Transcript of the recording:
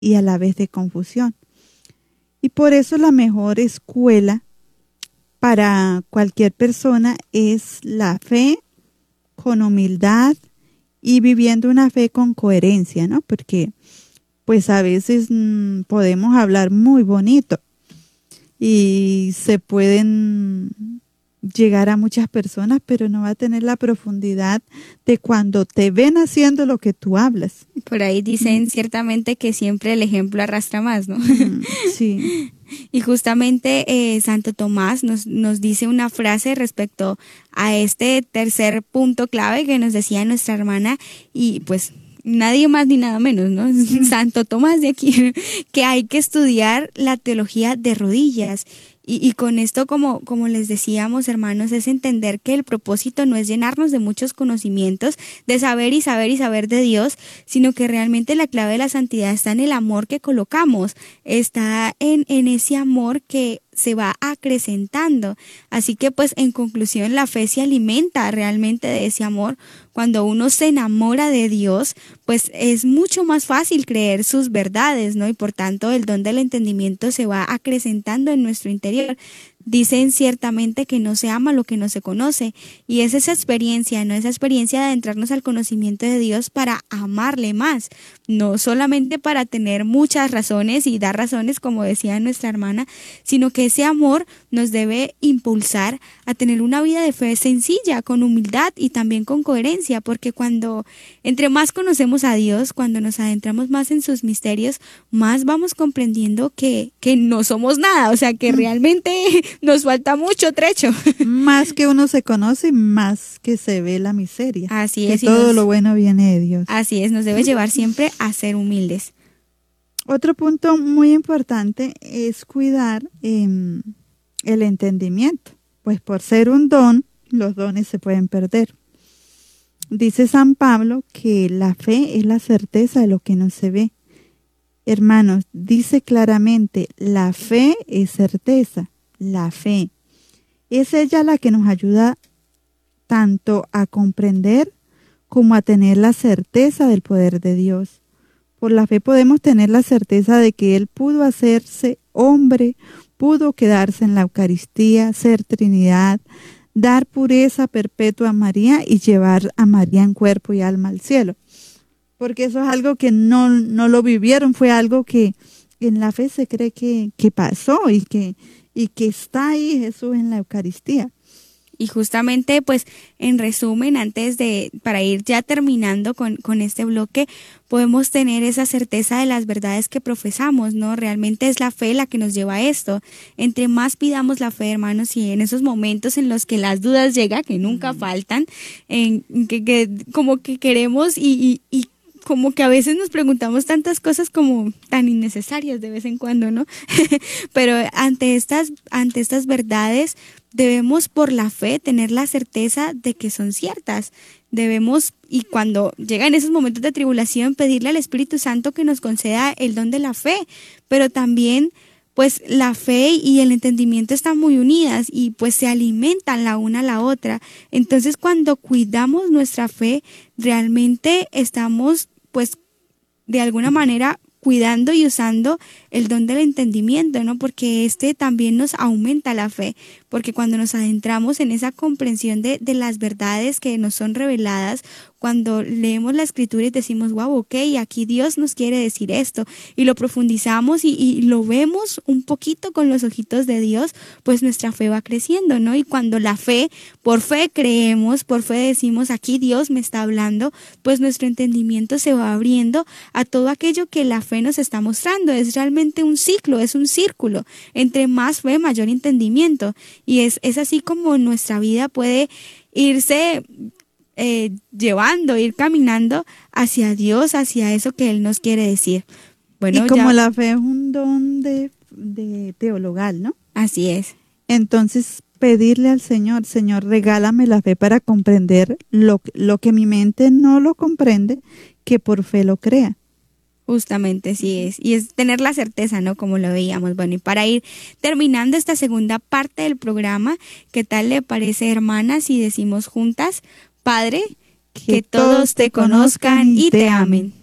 y a la vez de confusión. Y por eso la mejor escuela para cualquier persona es la fe con humildad y viviendo una fe con coherencia, ¿no? Porque pues a veces podemos hablar muy bonito y se pueden llegar a muchas personas, pero no va a tener la profundidad de cuando te ven haciendo lo que tú hablas. Por ahí dicen ciertamente que siempre el ejemplo arrastra más, ¿no? Sí. Y justamente Santo Tomás nos dice una frase respecto a este tercer punto clave que nos decía nuestra hermana, y pues nadie más ni nada menos, ¿no? Santo Tomás de aquí, que hay que estudiar la teología de rodillas. Y con esto, como les decíamos, hermanos, es entender que el propósito no es llenarnos de muchos conocimientos, de saber y saber y saber de Dios, sino que realmente la clave de la santidad está en el amor que colocamos, está en ese amor que se va acrecentando. Así que pues en conclusión, la fe se alimenta realmente de ese amor. Cuando uno se enamora de Dios, pues es mucho más fácil creer sus verdades, ¿no? Y por tanto el don del entendimiento se va acrecentando en nuestro interior. Dicen ciertamente que no se ama lo que no se conoce, y es esa experiencia, ¿no? Esa experiencia de adentrarnos al conocimiento de Dios para amarle más, no solamente para tener muchas razones y dar razones, como decía nuestra hermana, sino que ese amor nos debe impulsar a tener una vida de fe sencilla, con humildad y también con coherencia, porque cuando entre más conocemos a Dios, cuando nos adentramos más en sus misterios, más vamos comprendiendo que no somos nada, o sea, que realmente nos falta mucho trecho. Más que uno se conoce, más que se ve la miseria. Así que es. todo lo bueno viene de Dios. Así es, nos debe llevar siempre a ser humildes. Otro punto muy importante es cuidar el entendimiento, pues por ser un don, los dones se pueden perder. Dice San Pablo que la fe es la certeza de lo que no se ve. Hermanos, dice claramente, la fe es certeza. La fe es ella la que nos ayuda tanto a comprender como a tener la certeza del poder de Dios. Por la fe podemos tener la certeza de que Él pudo hacerse hombre, pudo quedarse en la Eucaristía, ser Trinidad, dar pureza perpetua a María y llevar a María en cuerpo y alma al cielo. Porque eso es algo que no lo vivieron, fue algo que en la fe se cree que pasó y que está ahí Jesús en la Eucaristía. Y justamente, pues, en resumen, para ir ya terminando con este bloque, podemos tener esa certeza de las verdades que profesamos, ¿no? Realmente es la fe la que nos lleva a esto. Entre más pidamos la fe, hermanos, y en esos momentos en los que las dudas llegan, que nunca faltan, en que como que queremos y como que a veces nos preguntamos tantas cosas como tan innecesarias de vez en cuando, ¿no? Pero ante estas verdades debemos por la fe tener la certeza de que son ciertas. Debemos, y cuando llegan esos momentos de tribulación, pedirle al Espíritu Santo que nos conceda el don de la fe, pero también pues la fe y el entendimiento están muy unidas y pues se alimentan la una a la otra. Entonces cuando cuidamos nuestra fe, realmente estamos pues de alguna manera cuidando y usando el don del entendimiento, ¿no? Porque también nos aumenta la fe, porque cuando nos adentramos en esa comprensión de las verdades que nos son reveladas, cuando leemos la Escritura y decimos, wow, ok, aquí Dios nos quiere decir esto, y lo profundizamos y lo vemos un poquito con los ojitos de Dios, pues nuestra fe va creciendo, ¿no? Y cuando por fe creemos, por fe decimos, aquí Dios me está hablando, pues nuestro entendimiento se va abriendo a todo aquello que la fe nos está mostrando. Es realmente un ciclo, es un círculo. Entre más fe, mayor entendimiento. Y es así como nuestra vida puede irse llevando, ir caminando hacia Dios, hacia eso que Él nos quiere decir. Bueno, y como la fe es un don de teologal, ¿no? Así es. Entonces, pedirle al Señor, Señor, regálame la fe para comprender lo que mi mente no lo comprende, que por fe lo crea. Justamente, sí es. Y es tener la certeza, ¿no? Como lo veíamos. Bueno, y para ir terminando esta segunda parte del programa, ¿qué tal le parece, hermanas, si decimos juntas, Padre, que todos te conozcan y te amen?